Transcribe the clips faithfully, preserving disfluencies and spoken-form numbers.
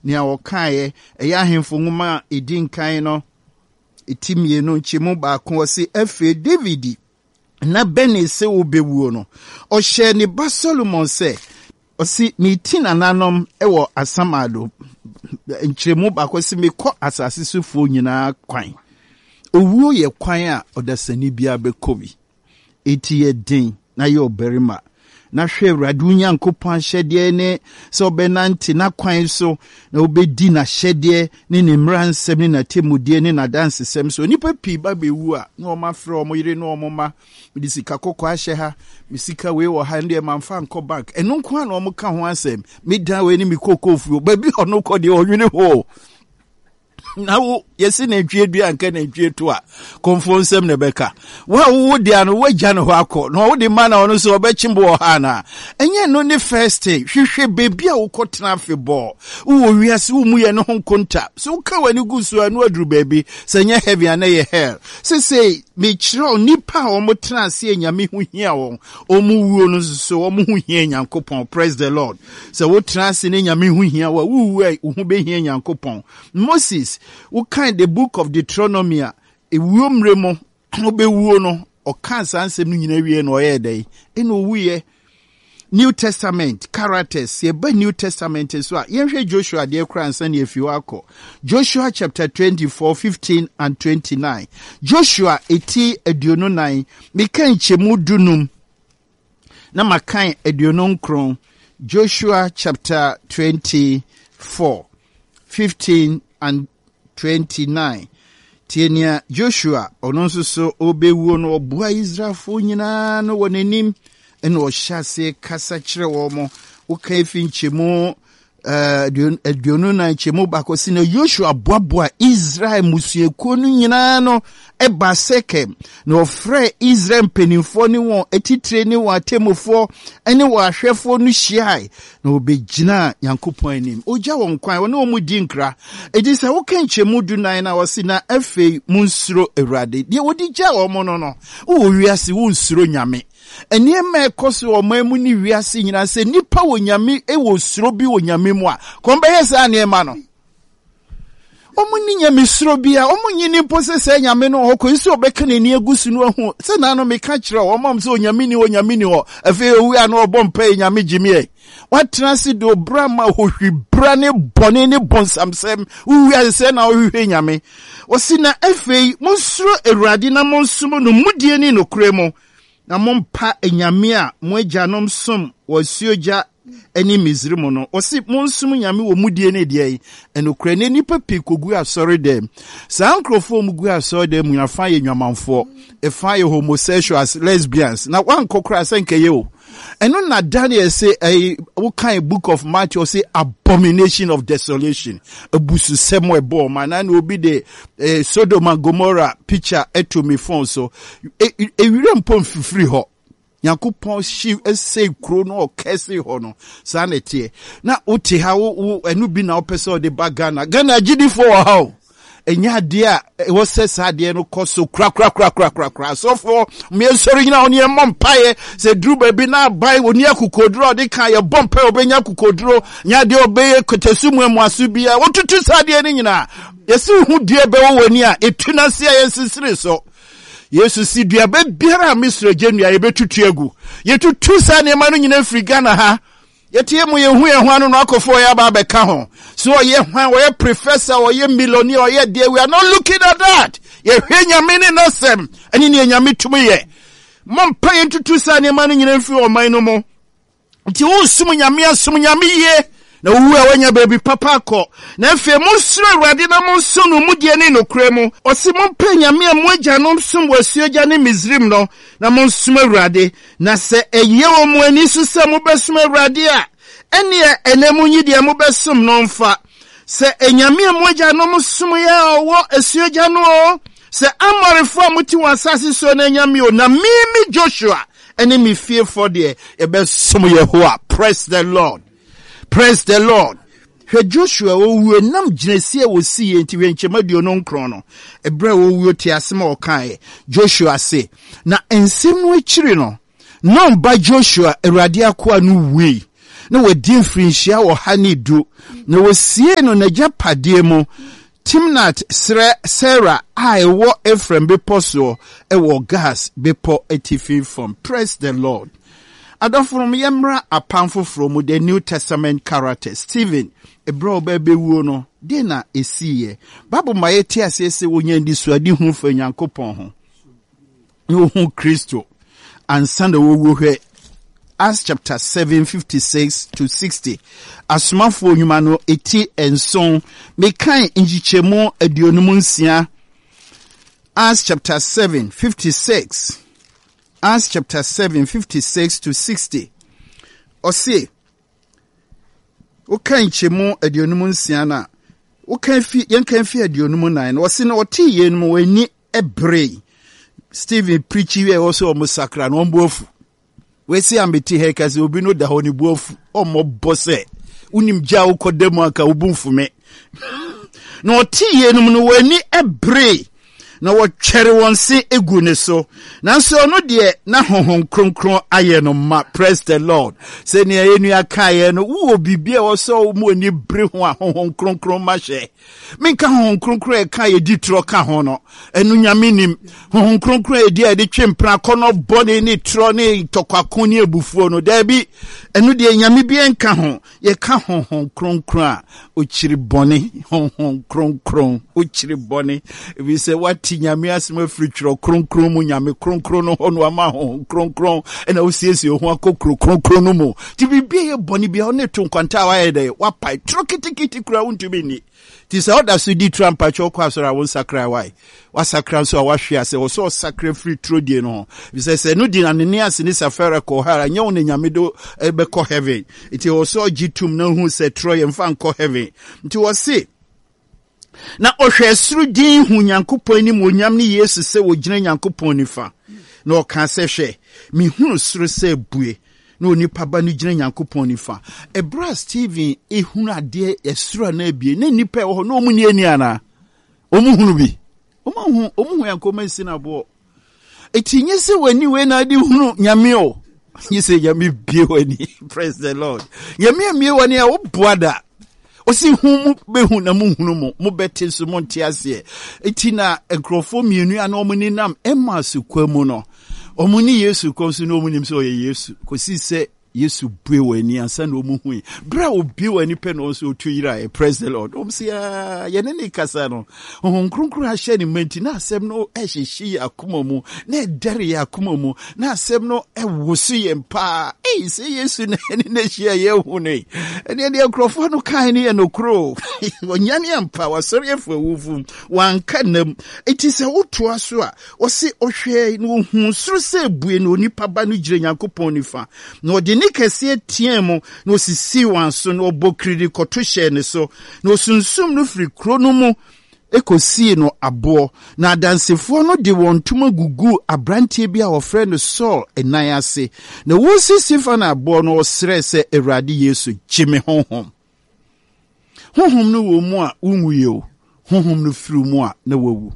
nia okaye eya ahemfo nwoma edin kan no etimie no nchemu ba ko se efe David na beni se obewuo no o hye ne ba Solomon se o si mitina nanom ewo asamado nchemu ba ko se mekọ asase sufo nyina kwan owuo ye kwan a odasani bia bekobi eti ye din na ye oberima na hwe Awurade Onyankopɔn hyɛdeɛ ne sɛ obenante na kwan so na obedi na hyɛdeɛ ne ne mmaransɛm ne na temudeɛ ne na dansesɛm so nipa pii ba bewu a na ɔma frɛ ɔmo yire na ɔmo ma mede sika kokɔ ahyɛ ha me sika wei wɔ ha ndɛ mamfa nkɔ bank ɛno nko a na ɔmo ka ho asɛm me dan wei ne me kokofuo ba bi ɔno kɔ deɛ ɔnwene ho na wo yesi na dwie dua anka na dwie to a konfo nsem ne beka wa wo dia no wagya no akọ na wo de ma na ono so obechimbo ha na enye no ne first hwehwe bebi a wo kotena afebọ wo wiase wo mu ye no honkonta so ka wani gusu anu aduru bebi senye heavy na ye hell se se me kiro nipa o mo tena ase enyame hu hia won o mu wuo no so o mu hu hia Nyankopon. Praise the Lord. So wo tena ase ne nyame hu hia wa wu wu hu be hia Nyankopon. Moses what kind the book of Deuteronomy a wuomre mo obewuo no o kan sansem no nyina wie no oyɛ dai eno wuye New Testament characters ye ba New Testament so a yenhwe Joshua de kra ansa ne afiwa akɔ Joshua chapter twenty-four fifteen and twenty-nine Joshua eti aduonu nine mekan chemu dunum na makan aduonu nkron Joshua chapter twenty-four fifteen and twenty-nine Tienia Joshua ono nso so obewuo no obua Israelfo nyina no wonanim ene o hyase kasa kire wo mo wo kan fi nchemu eh aduonu na nchemu bakosi na Joshua boaboa Israel musuekuo no nyina no eba Sekem na ofre Israel mpanimfo ne won etitire ne won atemofo ene wo ahwefo no hyiai na obegina Nyankopɔn anim ogya won kwan won o mu di nkra edi se wo kan nchemu du nan na wosi na afei munsuro Awurade de wodi gya wo mo no no wo wiase wo nsuro nyame enie me koso o mamu ni wiase nyina se nipa wo nyame e wo suro bi wo nyame mu a kombe yesa anie ma no omu ni nyame suro bi a omu nyini pose se nyame no hoko isi obeka na ni agusu no hu se na no meka kire o mam se o nyame ni o nyame ni o afi owu a no obompa nyame jimie watransi do brama hohwi brane bone ne bonsamsem uwi se na ohwe nyame osi na afi monsuro Awurade na monsumo no mudie ni no kremo na mompa enyame a mo agyanom som wasuogya ani Misrim no osi monsum nyame wo mudie ne de enokra ne nipa pikogu asori dem sa nkrofo mugu asori dem nyafa ye nwamanfo efa ye homosexuals lesbians na wan kokra senkeye o eno na Daniel say a what kind book of Matthew say abomination of desolation abusu semo ebo man na obi de eh, Sodom and Gomorrah picture eto me phone so e wire mpom fifiri ho Nyankopɔn shi ese kro no okese ho no sanete na uti ha wo enu bi na opese de bagana Ghana gidi for how enya de a wo sesa de no koso kra kra kra kra kra kra so for me sori na oni empaye se dru ba bi na bai oni akukodro de kan ye bompa obenya akukodro nya de obeye kotesumu emu asu bia wo tutu sa de ni nyina yesu hu de be wo wani a etuna se yesisire so Yesu si dua be biara misre genua ye betutu egu ye tutu sa ne ma no nyina firi Ghana ha ye tie mu ye hu ye hwan no akofo ya ba be ka ho so ye hwan wo ye professor wo ye millionaire wo ye there we are not looking at that ye hwe nyame ne nosem ani ne nyame tumu ye mompa ye tutu sa ne ma no nyina firi o man no mo nti wo sum nyame asum nyame ye na uwe wanya baby papa ko na efe monsuro Awurade na monsono mudie ne nokra mu osi mompa nyame a moagya no som wasuogya ne Misrim no na monsum Awurade na se eye wo mo ani so se mo besum Awurade a ene enemu nyide mo besum no mfa se enyame a moagya no monsom ya owo asuogya no o se amorefo amuti wasase so na nyame o na mimi Joshua ene mi fear for de e besum Yehowa. Praise the Lord. Praise the Lord. He Joshua owu nam ginesie wo sie nti wenchemaduo no nkron no ebre owu ti asema okan Joshua se na ensem no akiri no no ba Joshua Awurade akoa no wi na wadi mfirinhyia wɔ ha ne du na wosie no n'agyapadeɛ mu Timnat Sarah a ɛwɔ Ephraim bepɔ so ɛwɔ Gas bepɔ atifi fam. Praise the Lord. Adɔfonom yɛmmra apam foforɔ mu the New Testament character. Stephen ebra obɛbɛwuo no de na esiye. Bible ma yɛte ase sɛ wonya ndi suade hu fa Nyankopɔn ho. No hu Kristo. Ansa na wowu hwɛ Acts chapter seven, fifty-six to sixty. Asomafo nyuma no eti enson mekan njichemu aduonum nsia. Acts chapter seven, fifty-six. Acts chapter seven, fifty-six to sixty. Ose wokan nchemu aduonum nsia na wokan fi yenkan fi aduonum nan. Ose na oti yenum wani ebre. Stephen preachy we also omusakra no mbofu. We see ambiti hekasi obi no da honi buofu omo bose unim ja ukodemu aka ubumfu me no oti yenum no wani ebre na wo twere won se egu ne so nanso no de na honhon kronkron aye no ma. Praise the Lord. Se ne enu aka ye no wo bibia wo so mu ani bre ho a honhon kronkron ma hye minka honhon kronkron e ka ye di tro ka ho no enu nyame nim honhon kronkron e di a de twempra kono bone ni tro ni tokwako ni ebufuo no da bi enu de nyame bi enka ho ye ka honhon kronkron a o chiri bone honhon kronkron o chiri bone we say what nyame asema fritro kronkron mu nyame kronkron no hono ama ho kronkron ena osiesie ho akokro kronkron no mu ti bibie ye boni bia one to nkwanta wa ye de wa pai trokitikiti kura untumi ni ti sa oda so di trampa cho kwa so ra won sakra wai wa sakra so wa hwe ase wo so sakra fritro die no bi se se no di na ne ase ni safara ko hara nya won nyame do be ko heaven iti wo so gitum na hu se troye mfa nko heaven nti wo se na ohwe suru din hu Nyankopon ni mo nyam ni Yesu se wo gina Nyankopon nifa na o kan se hwe mi hu suru se bue na onipa ba ni gina Nyankopon nifa ebra Stephen ehunu ade esuru na abie na nipa e ho na omu ni ani ana omu hunu bi omu hu omu hu Yankoma sina bo etinye se wani we na ade hunu nyame o yese nyame bie wani. Praise the Lord. Nyame amie wani a wo boada osi hu behu na mu hunu mo mo bete so mo ntiase eti na enkrofo mienu ana omuni nam emas kwamu no omuni Yesu konsu no omunim so ye Yesu kosi se Yesu bue wani ansa na omu hu bra obi wani pe no so otu yira. Praise the Lord. Omsi ya ye ne ne kasa no hon kronkron a hye ni menti na asem no ehyeshi akoma mu na dere ya akoma mu na asem no ewosu ye mpa eh se Yesu na ne na hye ye hu ne ene de enkrofo no kan ne no kro onyane mpa wasori efo wufu wanka nam eti se otu aso a o se ohwe no hu suru se bue no nipa ba no gire Nyankopon nifa no de ni kese tiemu no sisi wanso no obokiri koto hye ne so no sunsum no firi kro no mu ekosi no abo na adansefo no de won tuma gugu abrantie bia wo frɛ no Saul enan ase na wo sisi fa na abo no osrɛ sɛ Awurade Yesu gyeme honhom honhom no wo mu a unwuye o honhom no firi mu a na wawu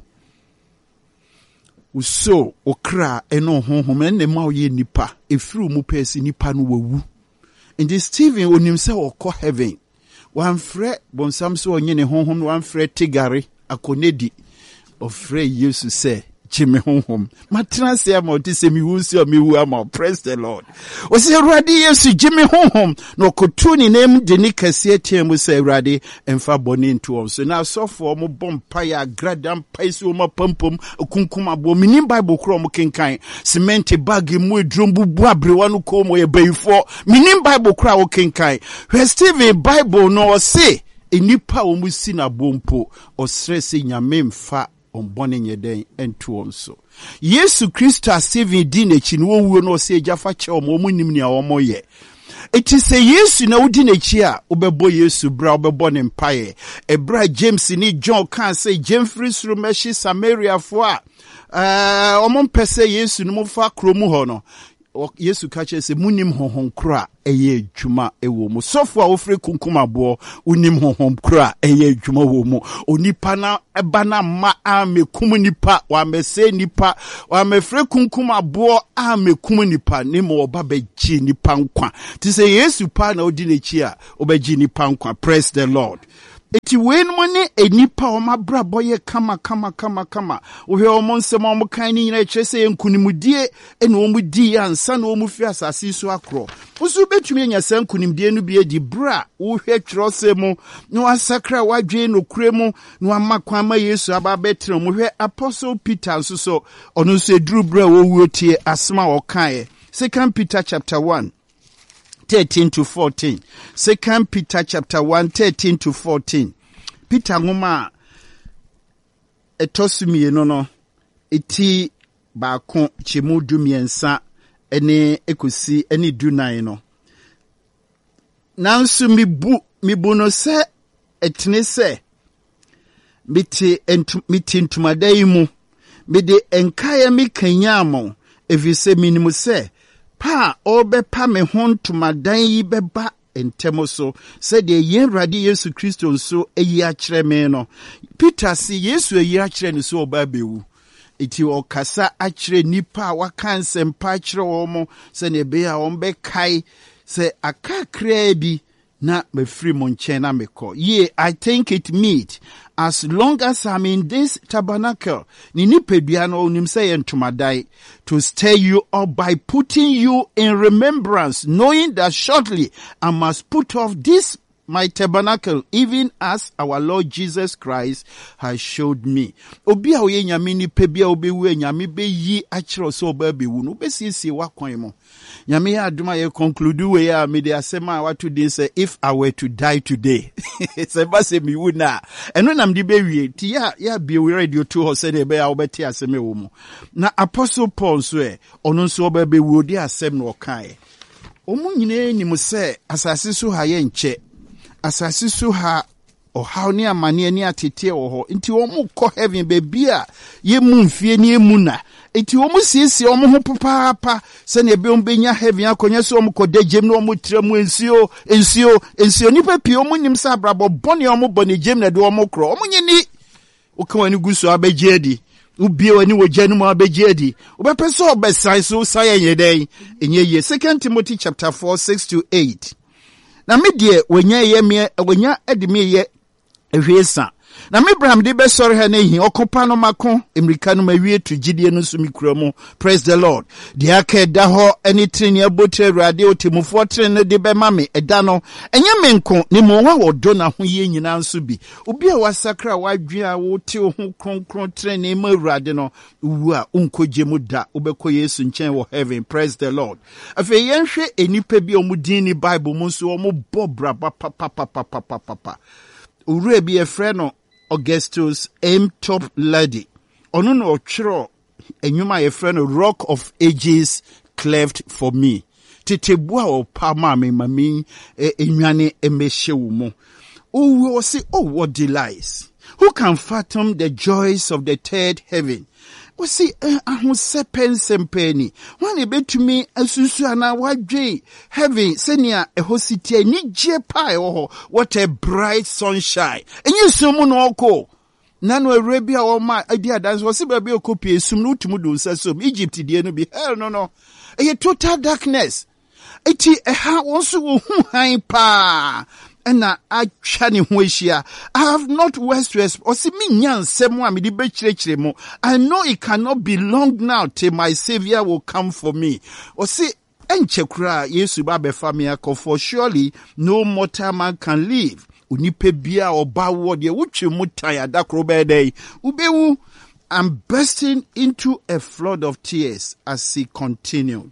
uso okra eno honhom enne ma oye nipa efiri mu pesi nipa no wawu indi Stephen onim se okɔ heaven wan frɛ bonsam so onye ne honhom wan frɛ tigare akonedi ofrɛ Yesu se gyeme honhom matena se ama oti se mi wu se mi wu ama. Praise the Lord. O se Awurade Yesu gyeme honhom no kotu ni nem de ni kase tiemu se Awurade emfa boni nto so na sofo mo bompa ya gradam paisi o mapampom kunkum abo minim Bible kro mo kenkan cement bag mu edrom bubu abrewa no ko mo ye bayifo minim Bible kro wo kenkan hwe Stephen Bible no se enipa o mu si na bompo o stress nyame mfa ombone nyeden entu onso Yesu Kristo a Stephen di n'echi no wuo no se ejafa che o mo munim ni a o mo ye eti se Yesu na udi n'echi a obebo Yesu bra obebo ne mpaye ebra James ni John kan say James free through meshi Samaria fo a eh omo mpese Yesu no mo fa kromu ho no Yesu kache se munim honhom kra eye adwuma ewo mu sofo a ofre kunkum abo unim honhom kra eye adwuma wo mu onipa na eba na ma amekum nipa wa mese nipa wa mefre kunkum abo amekum nipa ne mo oba beji nipa nkwa ti se Yesu pa na odi nechi a obeji nipa nkwa. Praise the Lord. Eti wen mone enipa o mabra boye kama kama kama kama ohwe o monsem o kan ni nyina kyerese enkunimdie ene o mudi ansa na o mufi asase so akro usu betumi anya san kunimdie no bie di bra ohwe kyerose mu no asakra wadwe no kure mu no amakwa ma Yesu aba betre mu hwe Apostle Peter nso so ono so eduru bra wo wuotie asma o kan Second Peter chapter one thirteen to fourteen. Second Peter chapter one, thirteen to fourteen. Peter ngoma etosumi no no eti baako chemu dumiensa ene ekosi ene dunai no. Nansu mibu mibu no se etne se miti entu miti ntumadai mu mide enkaya mi kanyamo evise minimu se pa obe pa me honto madan yi beba entemo so said the yen radi Yesu Kristo so eyi akire me no. Peter si Yesu eyi akire ni so oba bewu iti okasa akire nipa waka nsempa akire wo mo se ne be a ombe kai se akakra bi na me free mo nchen na meko. Ye, I think it meet as long as I'm in this tabernacle, ni nipeduano unim say entumadai, to stir you up by putting you in remembrance, knowing that shortly I must put off this my tabernacle, even as our Lord Jesus Christ has showed me. Obi a oye nyame ni pebia obi we nyame be yi akiro so oba be wu no be sisi wa kwan mo. Nyame ya aduma ye conclude we ya me de asema what to say if I were to die today. Se ba se mi wu na. Eno nam di be wie ti ya ya be we radio to ho se de be ya obeti aseme wo mo. Na Apostle Paul so e ono so oba be wu di asem no kan. Omu nyine ni mo se asase so ha ye nche. Asasi so ha o ha ni amane ni atete wo ho nti wo mu kɔ heaven baby a ye mu mfie ni emu na nti wo mu siesie wo mu ho papa se na ebe wo benya heaven akonya so wo mu kɔ degem na wo mu tire mu ensio ensio ensio ni papi wo mu nim sa brabo bone wo mu bone gem na de wo mu kro wo mu nyini wo kan wani guso abegye adi ubie wani wo gya no mu abegye adi wo be pese obesan so saye yeden enye ye. Second Timothy chapter four six to eight. Na me die wanya ye me wanya edime ye ehwesa na me bram de be sori ha na hi okopa no mako emrika no mawie to gidie no so mikura mu. Praise the Lord. De aka da ho eni treni abotre awurade otemufo treni no de be mame eda no enye menko ni mo wa wodo na ho ye nyina nso bi obi a wasakra wadwe a wote ho kronkron treni ma awurade no wu a unkoje mu da obekọ Yesu nchen wo heaven. Praise the Lord. Afi yenhwe enipa bi omudin ni Bible mu nso ombo braba papa papa papa papa ure bi efre no Augustus M. Top Lady. Ono no ochro enyuma ye friend Rock of Ages cleft for me. Titebua o pa ma me mami enwane emehye wo mu. Oh, we say, oh, what delights. Who can fathom the joys of the third heaven? We see, ahu sepen sempeni. Wani betu mi asusu ana wadwe heaven senia ehositie ni je pa oho. What a bright sunshine. Enye sumu no oko. Nanu Arabia or my idea dance was a baby o copy sum no tumudu sasum Egypt die no be hell no no. A total darkness. Eti eha wonso wo hu han pa. Na achani hueshia. I have not west west or see me nyan semwa mi di bechire mo. I know it cannot be long now till my savior will come for me. Or see enche kura Yesu ba be famia for surely no mortal man can live. Unipe bia or ba word ye wuchi mutaya dakro bede. Ubewu I'm bursting into a flood of tears as he continued.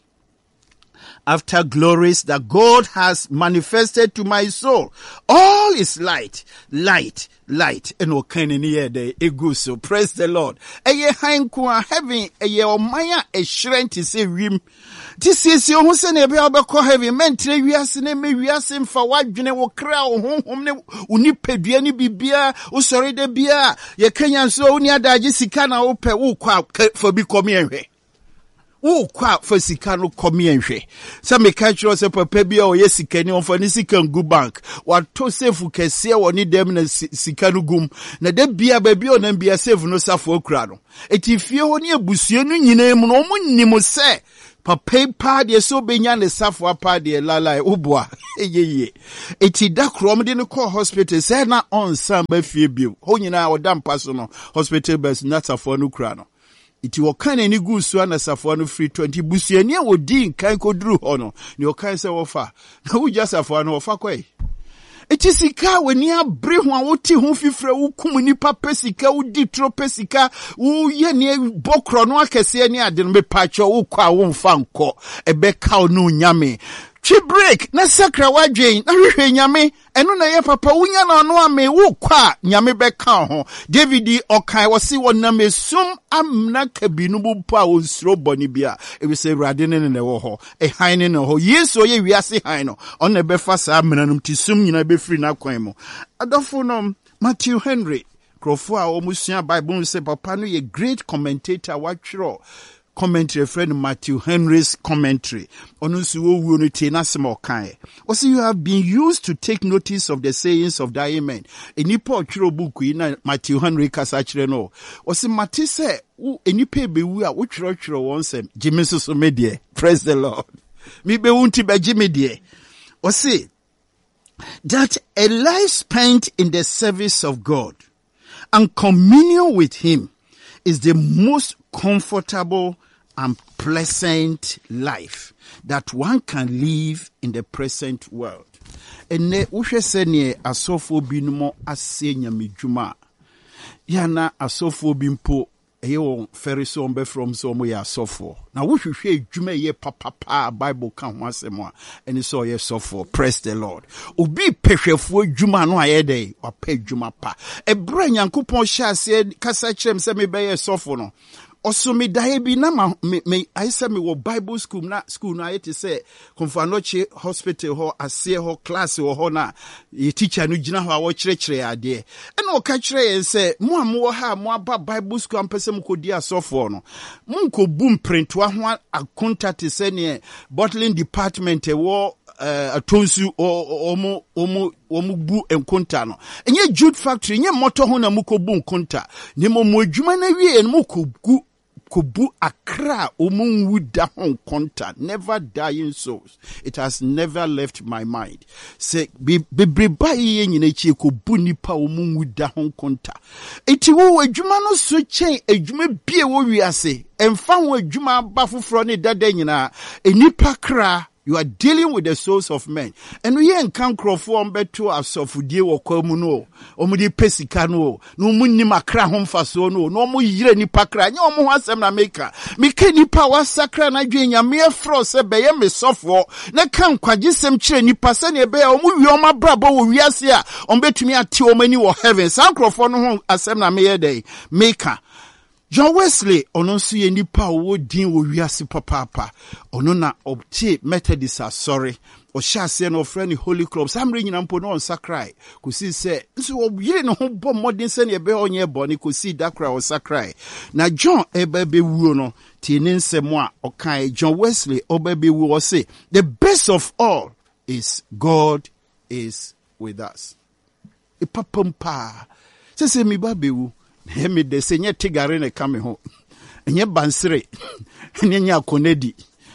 After glories that God has manifested to my soul, all is light, light, light. And what kind of near the ego so praise the Lord. Eye hankwa heaven eye omaya e shrine to say rim. This is your Hussein Ebelbeko heaven mentre wiase ne me wiase mfa wadwene wo kra wo honhom ne unipedua ni bibia wo sori de bia ye Kenya so oni adaje sika na wo pe wo kwa for bi come ehwe. wo kwa for sika no come enhwe se me ka kiro se papa bia o ye sika ni on for ni sika ngu bank wa to save kese wo ni dem na sika no gum na da bia ba bia o na bia save no safo okura no eti fie ho ni abusua no nyina mu no mo nim se papa pa de so benya ne safo pa de lala oboa eyeye eti da krom de no call hospital se na on samba fie bio ho nyina o dam paso no hospital bus na safo no kura no iti wakane ni gusu ana safo no free twenty busuani a wodi nkan koduru ho no ni okan se wofa na wugya safo no wofa kwai iti sika weni abre ho a woti ho fifre wo kum nipa pesika wodi tro pesika wo ye ne bokro no akese ne ade no bepacho wo kwa wo mfa nko ebe ka no nyame chi break na sakra wadwen na hwehwe nyame eno na ye papa wunya na no ame wo kwa nyame beka ho David okai wose wonam esum amna kabinu bu pa onsro boni bia e be se rade ne ne wo ho e han ne ne ho yesu ye wiase han no on na be fa sa amnanum tisum nyina be free na kwan mu adofo no Matthew Henry krofo a omusua Bible say papa no ye great commentator watchro commentary friend Matthew Henry's commentary. Onusu no te na semo kan. Also you have been used to take notice of the sayings of thy amen. Enipa otwero book yi na Matthew Henry kasa kire no. Osi mate se enipa bewu a wotwero twero won sem. Jimi so me de. Praise the Lord. Mi be wunti be jimi de. Osi that a life spent in the service of God and communion with him is the most comfortable and pleasant life that one can live in the present world. Ene uhwe senye asofo binumo ase nyamedwuma. Yana asofo bimpo eyo feriso ombe from so mo ya asofo. Na uhwehwe edwuma ye papa Bible kan ho asemo a eni so ye sofo. Praise the Lord. Obi pehwefo edwuma no ayede opa edwuma pa. Ebra Nyankopon hya ase kasa kyerem se me be ye sofo no. Also me dae bi na ma me, me I say me wo Bible school na school na yeti say Komfanoche hospital ho ase ho class ho ho na ye teacher no gina ho a wo kyerɛkyerɛ ade e na o ka kyerɛ yen say mo am ha mo aba Bible school ampese mo kodi asofo no mo nko bum printwa ho akonta te say ne bottling department e wo uh, atonsu omo omo omo bu enkonta no enye jute factory enye moto ho na mo ko bu enkonta ne mo mo adwuma na wie no mo ko gu Kubu akra umunwuda hon contact, never dying souls. It has never left my mind. Say be bebreba ye nyina chi kubu nipa umunwuda hon contact. Eti wo adwuma no so chen adwuma bie wo wiase. Emfa wo adwuma ba foforo ne dada nyina enipa kra. You are dealing with the souls of men. And we ain't can crow for beto asofudie wo kwamuno. Omudi pesika no. No munni makra hom faso no. No mu yire ni pakra. Nya omo ho asem na meka. Meka nipa wasakra na dwe nya me fro se beye me sofo. Na kan kwagisem kire nipa se ne be omo wi oma brabo wo wiase a. Ombetumi ati omani wo heaven. San crofo no ho asem na me ye dey. Meka. John Wesley ono so ye nipa wo din wo wiase papa ono na obtie Methodist sorry o hyase na ofre ni Holy Club samre nyina mpo no onsakrai kosi se nso wo yire ne ho bo modern se ne be onye bo ne kosi dakra o sakrai na John ebe be wuo no tie ne nsemo a okan John Wesley obebe wuo say the best of all is God is with us ipapampa se se mi ba bewu Hemi de senye tigare ne kame ho. Enye bansere. Enye akonedi.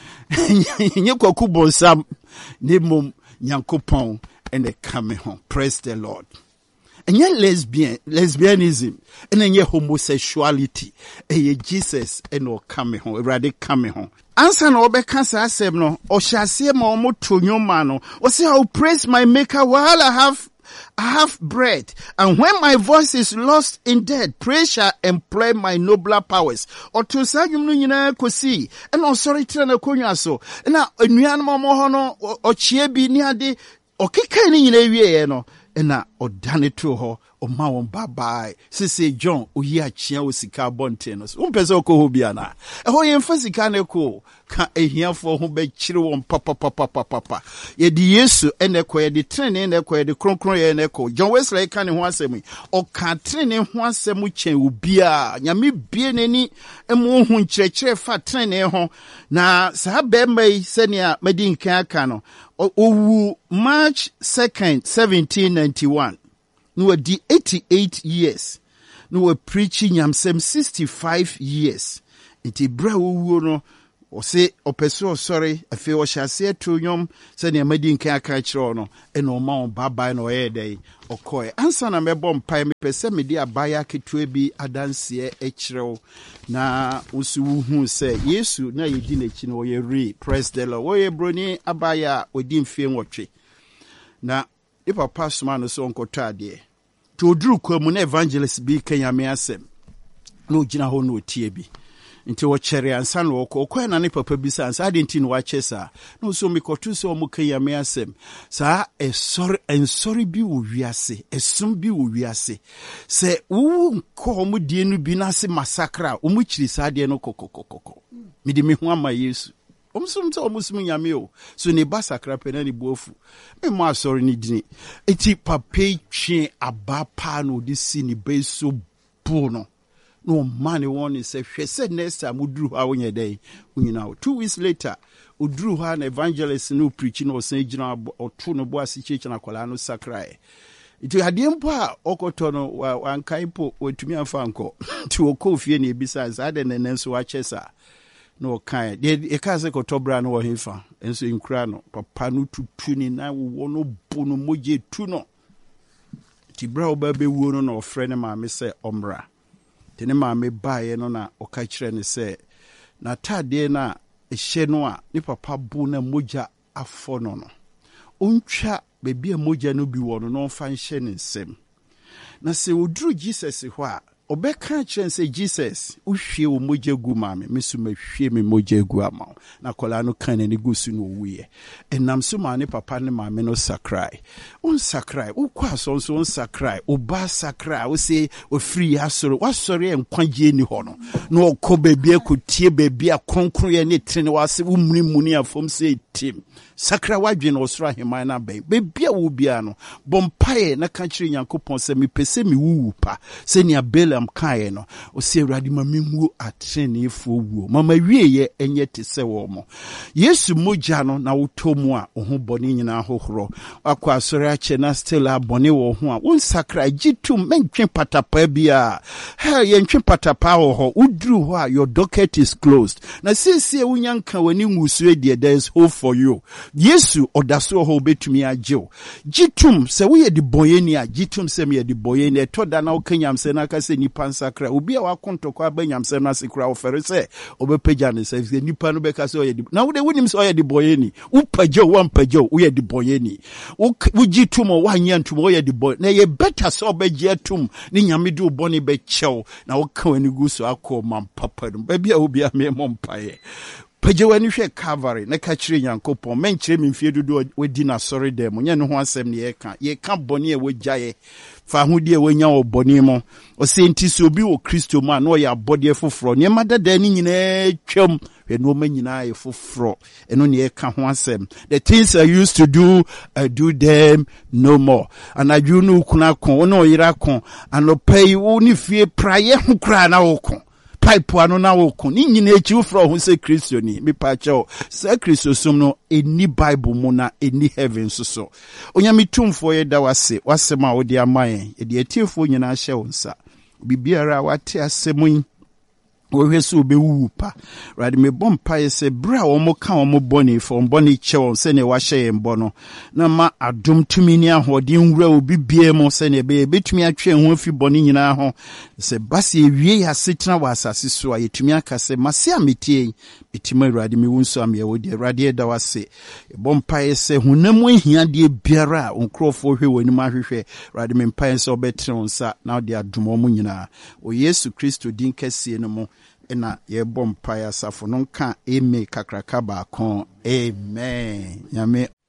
Enye kwaku bonsam. Ne mom nyankopon ene kame ho. Praise the Lord. Enye lesbian, lesbianism. Enye homosexuality. Enye Jesus ene kame ho. Erade kame ho. Answer no obeka sa asem no. Oshase ma omo tonyoma no. O say I will praise my maker while I have I have bread, and when my voice is lost in death, praise shall employ my nobler powers. Or to say you know kosi, and on sorry trana konya so. Na enuan mo ho no ochie bi ni ade okika ni nyina wie no. Na ɔdane to hɔ ɔma wɔn babae sese John oyi akyea wɔ sika abɔnten no so wompɛ sɛ ɔkɔ hɔ bi ana ɛhɔ yɛmfa sika ne kɔ ka ahiafoɔ ho bɛkyere wɔn papapapapapa yɛde Yesu ɛna ɛkɔ yɛde trenee na ɛkɔ yɛde kronkron yɛ na ɛkɔ John Wesley ka ne ho asɛm yi ɔka trenee ho asɛm kyɛn obiara nyame bie n'ani ɛmo ho nkyerɛkyerɛ fa trenee ho na saa bɛrima yi sɛnea madi nkan aka no owu March second seventeen ninety-one no wadi eighty-eight years no were preaching nyamsem sixty-five years iti bra owu no ose opeso sorry afi o hyase to nyom se ne madi nkan aka kyerɛ no e no ma on baba na oyɛ dai okoe ansa na mebɔ mpai me pese me di abaya ketua bi adanse e kyerɛw na usu hu se Yesu na yedi n'akyi no oyɛ re praise the Lord oyɛ broni abaya odi mfie nwɔtwe na e papa soma no so onkoto ade to oduru kwamu na evangelist bi kanyame asɛm na ogina ho na otie bi nti wo kyere ansa no wɔ kɔ na ne papa bi sa ansa de nti no wakyɛ sa na so mikotu so mo kanyame asɛm sa esori ensori bi wo wiase esum bi wo wiase sɛ wo nkɔ mo die no bi na se massacre o mo kyiri sa de no kokokokoko me de me ho ama Yesu omsum tɛ omusum nyame o so ne ba sakra pɛ na ne boafu me mo asɔre ne dini eti papa twe aba pa no de si ne be so bu no no man one is a she next time udru ha wonye day unyina two weeks later udru ha na evangelist no preaching no say gina oto no bo ase church na kwala no sakrae iti ade mpo a okoto no wankai po wetumi afa anko ti okofie na ebisa za de nene nso wachesa no kan de e ka se kotobra no wo hefa enso inkura no papa no tutu ni na wo no bo no moje tu no ti bra oba be wo no na ofre ne ma me se omra tene ma me bae no na oka kyerɛ ne sɛ na tade na ehye no a ne papa bu na moja afɔ no no ontwa bebi a moja no bi wɔ no no fa nhye ne nsɛm na sɛ oduru Jesus hɔ a obɛka kyerɛ sɛ Jesus uhwie wo moja gu ma me meso mahwie me moja gu ama na kola no kan ne gu su no wuye enam so ma ne papa ne ma me no sakrai on sakrai wo kwa so so on sakrai oba sakrai wo se ofiri asoro wasori enkwagye ni ho no na okɔ bebi akotie bebi akonkron ye ne trene wase wo muri muni afom se tim sakra wadwe no osoro ahemman na ben bebi a wo bia no bompae na ka kyerɛ Nyankopɔn sɛ me pese me wuwu pa sɛ ni Balaam kae no o se Awurade ma menwu atreneefo wuo mama wieye enye te sɛ wo mo Yesu moja no na wotomu a wo ho bɔne nyina hohoro akɔ asɔre akyɛ na still abɔne wo ho a won sakra gitum mentwe patapa bia ha yentwe patapa wo ho udru ho a your docket is closed na sisi wunyanka wani ngusu edie there is hope for you Yesu odaso ho betumi agyew gitum sɛ wo ye di boyeni a gitum sɛ me ye di boyeni etoda na wo kanyam sɛ na ka sɛ nipa nsakra obi a wakontokwa abanyam sɛ na sekura ofere sɛ obepagya ne sɛ nipa no beka sɛ oyɛ di na wo de wonim sɛ oyɛ di boyeni wo pagya wo ampagya wo ye di boyeni wo gitum wo anya ntum wo ye di boy na ye better sɛ obegye atum ne nyame de obone be kyɛw na wo ka wani gu so akɔ man papa no ba bia obi a me mompae pagye wani hwɛ Calvary na ka kyerɛ Nyankopɔn menkyerɛ me mfie dodo wadi na sɔre dɛ mo nya ne ho asɛm ne ye ka ye ka bɔne a wogyae fa hodi a wonya wo bɔne mo o se nti so bi wo Kristo mu a no ya bɔde foforo ne ma dada ni nyina twam hwɛ no ma nyina ye foforo eno ne ye ka ho asɛm the things I used to do I do them no more anadwo no kuna kon no yira kon anopai wo ni fie praye ho kra na wo kon pipe ano na woko ni nyina echi ufro ho se Kristo ni me pa chao se Kristo sum no eni Bible mu na eni heaven so so onyame tumfo ye da wase wase ma wo de amaye e de etiefo nyina hye wo nsa bibiara wate asemu wo hweso obewu pa rade me bompa ye se bra wo mo ka wo mo boni fo boni chewo se ne wa hye mbo no na ma adom tumi ni ahode nwura obi bie mo se ne be betumi atwe ho afi boni nyina ho se base ewie ya setena wa asase so ayetumi aka se mase ametie bitima rade me wunso am ye wo de rade da wase bompa ye se hunam ahia de biara onkrofo hwe wani ma hwehwe rade me mpa ye se obetre onsa na de adom mo nyina o Yesu Kristo din kase no mo ena ye bompa ya safo no nka eme kakraka ba kon amen nyame